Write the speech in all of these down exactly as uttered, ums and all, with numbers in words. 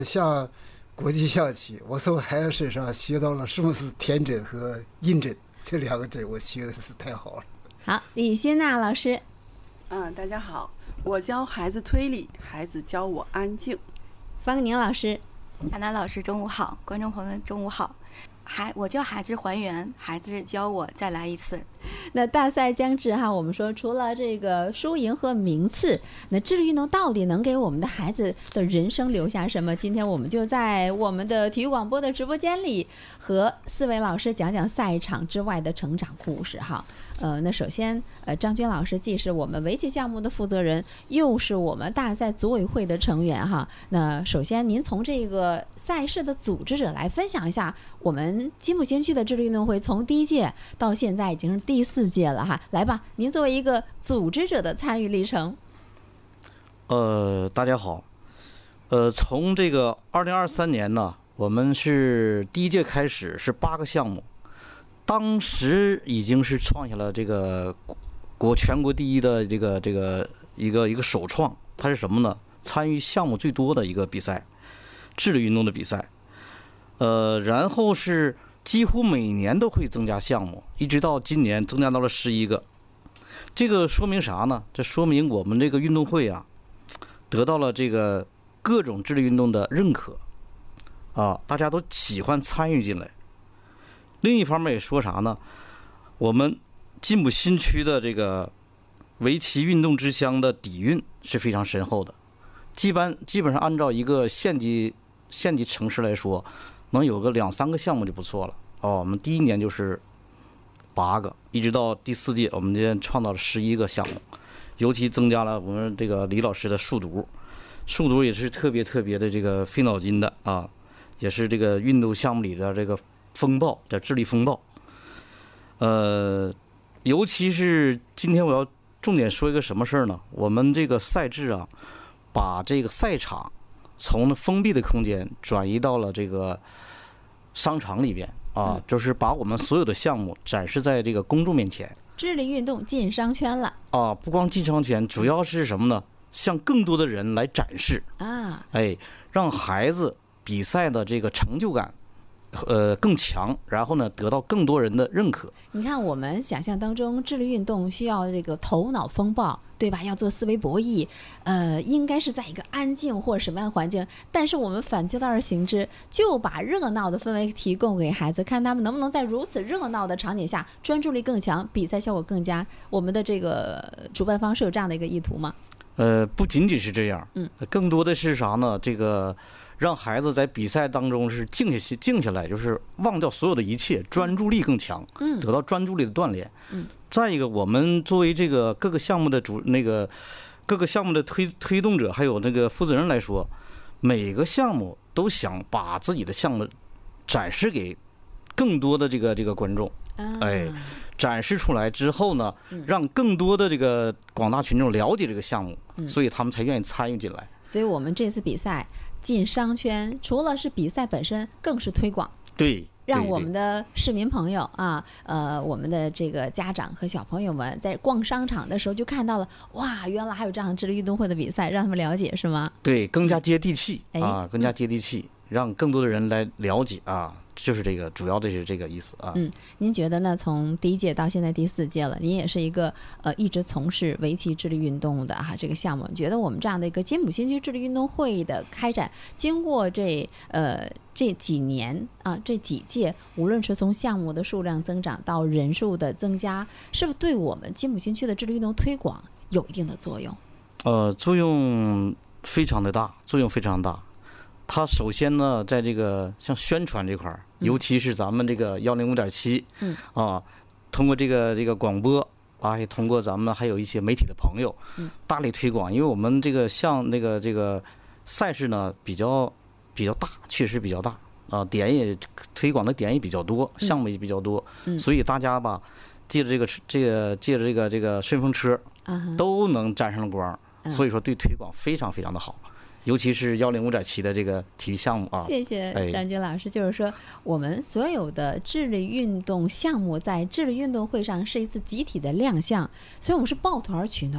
像国际象棋，我从孩子身上学到了什么是天真和印真，这两个真我学的是太好了。 好，李欣娜老师。 嗯，大家好，我教孩子推理，孩子教我安静。 方宁老师。 安娜老师，中午好，观众朋友们，中午好。孩，我教孩子还原，孩子教我再来一次。 那大赛将至哈，我们说除了这个输赢和名次，那智力运动到底能给我们的孩子的人生留下什么？今天我们就在我们的体育广播的直播间里，和四位老师讲讲赛场之外的成长故事哈。呃，那首先，呃，张军老师既是我们围棋项目的负责人，又是我们大赛组委会的成员哈。那首先，您从这个赛事的组织者来分享一下，我们金浦新区的智力运动会从第一届到现在已经是第四届了哈。来吧，您作为一个组织者的参与历程。 呃，大家好，呃，从这个二零二三年呢，我们是第一届开始是八个项目。当时已经是创下了这个国全国第一的这个这个一个一个首创，它是什么呢？参与项目最多的一个比赛，智力运动的比赛。呃，然后是几乎每年都会增加项目，一直到今年增加到了十一个。这个说明啥呢？这说明我们这个运动会啊，得到了这个各种智力运动的认可啊，大家都喜欢参与进来。另一方面也说啥呢？我们金浦新区的这个围棋运动之乡的底蕴是非常深厚的，基本基本上按照一个县级县级城市来说，能有个两三个项目就不错了。哦，我们第一年就是八个，一直到第四届，我们今天创造了十一个项目，尤其增加了我们这个李老师的数独，数独也是特别特别的这个费脑筋的啊，也是这个运动项目里的这个风暴，叫智力风暴。呃，尤其是今天我要重点说一个什么事儿呢？我们这个赛制啊，把这个赛场从封闭的空间转移到了这个商场里边啊，就是把我们所有的项目展示在这个公众面前。 智力运动进商圈了啊！不光进商圈，主要是什么呢？向更多的人来展示啊， 哎，让孩子比赛的这个成就感呃，更强，然后呢，得到更多人的认可。 你看，我们想象当中，智力运动需要这个头脑风暴，对吧？要做思维博弈，呃，应该是在一个安静或者什么样的环境。但是我们反其道而行之，就把热闹的氛围提供给孩子，看他们能不能在如此热闹的场景下，专注力更强，比赛效果更佳。我们的这个主办方是有这样的一个意图吗？ 呃，不仅仅是这样， 嗯， 更多的是啥呢？这个。让孩子在比赛当中是静下静下来，就是忘掉所有的一切，专注力更强， 嗯， 得到专注力的锻炼。 嗯， 再一个，我们作为这个各个项目的主那个各个项目的推推动者，还有那个负责人来说，每个项目都想把自己的项目展示给更多的这个这个观众， 啊、 哎，展示出来之后呢，让更多的这个广大群众了解这个项目， 嗯、 所以他们才愿意参与进来。 所以我们这次比赛进商圈，除了是比赛本身，更是推广。 对， 让我们的市民朋友啊，呃，我们的这个家长和小朋友们在逛商场的时候就看到了，哇，原来还有这样智力运动会的比赛，让他们了解，是吗？ 对，更加接地气、 嗯、 啊，更加接地气，让更多的人来了解啊。就是这个，主要的是这个意思啊。 嗯，您觉得呢？从第一届到现在第四届了，您也是一个呃一直从事围棋智力运动的哈、啊、这个项目，觉得我们这样的一个金浦新区智力运动会的开展，经过这呃这几年啊这几届，无论是从项目的数量增长到人数的增加，是不是对我们金浦新区的智力运动推广有一定的作用？ 呃，作用非常的大，作用非常大。它首先呢，在这个像宣传这块儿，尤其是咱们这个幺零五点七， 嗯啊，通过这个这个广播啊，也通过咱们还有一些媒体的朋友， 嗯， 大力推广。因为我们这个像那个这个赛事呢，比较比较大，确实比较大啊，点也推广的点也比较多，项目也比较多， 嗯， 所以大家吧，借着这个这个借着这个这个顺风车， 啊， 都能沾上光，所以说对推广非常非常的好。尤其是幺零五点七的这个体育项目啊， 谢谢张军老师。就是说，我们所有的智力运动项目在智力运动会上是一次集体的亮相，所以我们是抱团取暖。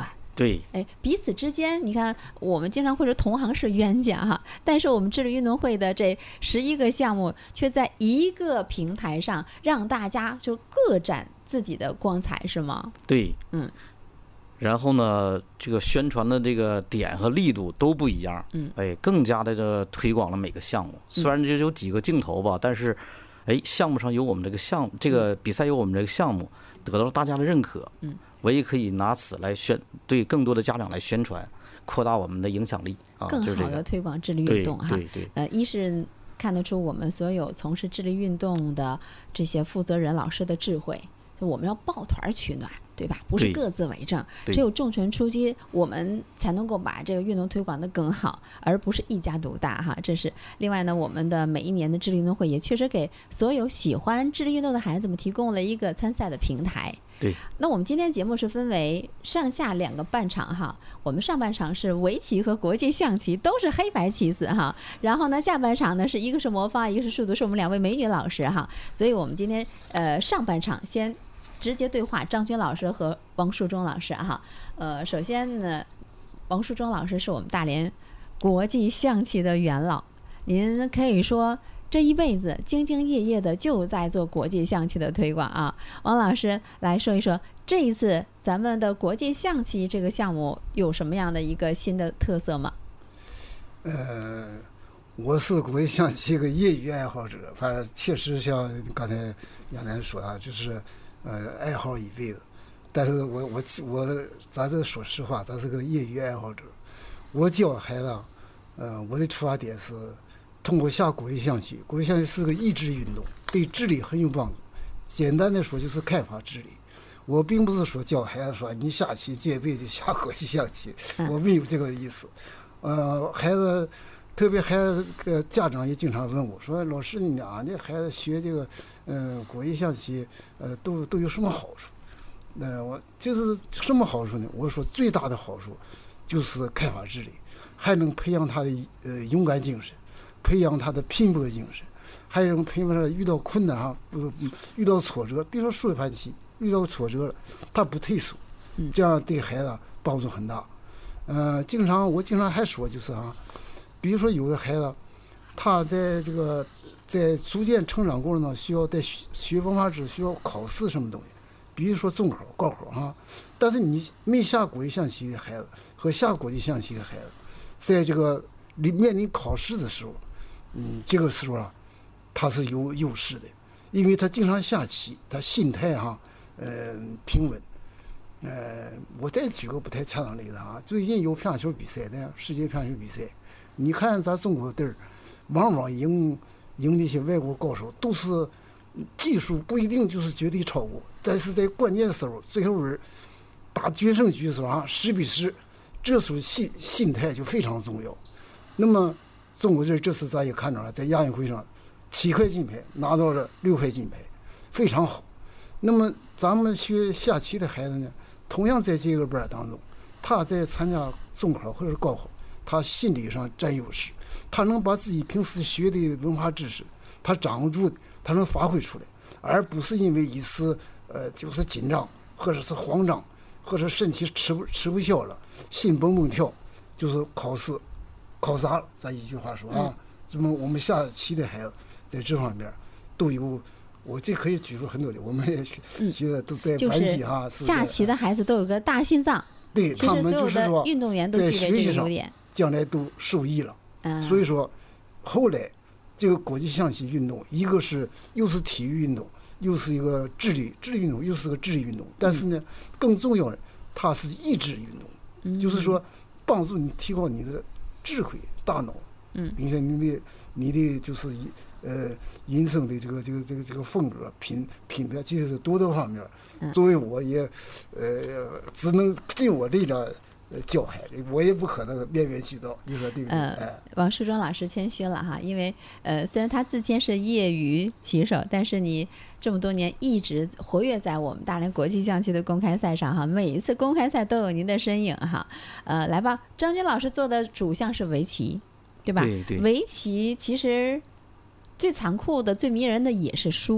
对， 哎，彼此之间，你看，我们经常会说同行是冤家哈，但是我们智力运动会的这十一个项目，却在一个平台上让大家就各展自己的光彩，是吗？ 对， 嗯。 然后呢，这个宣传的这个点和力度都不一样， 嗯， 哎，更加的这推广了每个项目。虽然只有几个镜头吧，但是，哎，项目上有我们这个项目，这个比赛有我们这个项目，得到了大家的认可。 嗯， 我也可以拿此来宣对更多的家长来宣传，扩大我们的影响力啊， 更好的推广智力运动哈。 对对对， 呃，一是看得出我们所有从事智力运动的这些负责人老师的智慧，就我们要抱团取暖。对吧？不是各自为政，只有重拳出击，我们才能够把这个运动推广得更好，而不是一家独大哈。这是另外呢，我们的每一年的智力运动会也确实给所有喜欢智力运动的孩子们提供了一个参赛的平台。 对。 那我们今天节目是分为上下两个半场哈，我们上半场是围棋和国际象棋，都是黑白棋子哈。然后呢，下半场呢是一个是魔方，一个是数独，是我们两位美女老师哈。所以我们今天呃上半场先直接对话张军老师和王树忠老师哈，呃，首先呢，王树忠老师是我们大连国际象棋的元老，您可以说这一辈子兢兢业业的就在做国际象棋的推广啊。王老师来说一说这一次咱们的国际象棋这个项目有什么样的一个新的特色吗？ 呃，我是国际象棋一个业余爱好者，反正确实像刚才杨楠说啊，就是呃爱好一辈子。但是我我我咱这说实话，咱是个业余爱好者。我教孩子，呃，我的出发点是通过下国际象棋。国际象棋是个益智运动，对智力很有帮助。简单的说就是开发智力。我并不是说教孩子说你下棋这辈子下国际象棋，我没有这个意思。呃，孩子，特别孩子呃家长也经常问我说，老师你俺这孩子学这个呃国际象棋，呃都都有什么好处？那、呃、我就是什么好处呢？我说最大的好处就是开发智力，还能培养他的呃勇敢精神，培养他的拼搏精神，还能培养他遇到困难哈，不、呃、遇到挫折，比如说输一盘棋遇到挫折了，他不退缩，这样对孩子帮助很大。呃，经常我经常还说就是啊，比如说有的孩子，他在这个在逐渐成长过程中需要在学学文化知识需要考试什么东西。比如说中考、高考哈，但是你没下国际象棋的孩子和下国际象棋的孩子，在这个面临考试的时候，嗯，这个时候啊，他是有优势的，因为他经常下棋，他心态哈，呃，平稳。呃，我再举个不太恰当的例子啊，最近有乒乓球比赛的世界乒乓球比赛，你看咱中国队儿，往往赢赢那些外国高手都是。技术不一定就是绝对超过，但是在关键时候，最后人打决胜局的时候啊，十比十，这时候心心态就非常重要。那么中国队这次咱也看到了，在亚运会上七块金牌拿到了六块金牌，非常好。那么咱们学下棋的孩子呢，同样在这个班当中，他在参加中考或者是高考，他心理上占优势，他能把自己平时学的文化知识，他掌握住的。他能发挥出来，而不是因为一次呃就是紧张，或者是慌张，或者身体吃不吃不消了，心蹦蹦跳，就是考试考砸了。咱一句话说啊，这么我们下棋的孩子在这方面都有，我这可以举出很多的，我们也学的都在班级哈。 就是下棋的孩子都有个大心脏， 对他们就是说运动员都具备这个优点， 将来都受益了。 嗯、 所以说后来。这个国际象棋运动，一个是又是体育运动，又是一个智力智力运动，又是个智力运动。但是呢，更重要的，它是益智运动， 嗯、 就是说帮助你提高你的智慧、大脑， 嗯， 并且你的你的就是呃人生的这个这个这个这个风格、品品德，这是多多方面。作为我也呃只能尽我力量。教孩子，我也不可能面面俱到，你说对不对？ 呃，王树忠老师谦虚了哈，因为呃，虽然他自谦是业余棋手，但是你这么多年一直活跃在我们大连国际象棋的公开赛上哈，每一次公开赛都有您的身影哈。呃，来吧，张军老师做的主项是围棋，对吧？ 对对。 围棋其实最残酷的、最迷人的也是输。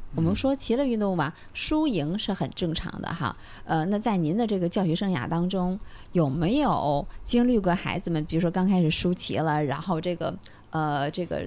我们说棋类运动吧，输赢是很正常的哈。呃，那在您的这个教学生涯当中，有没有经历过孩子们，比如说刚开始输棋了，然后这个呃这个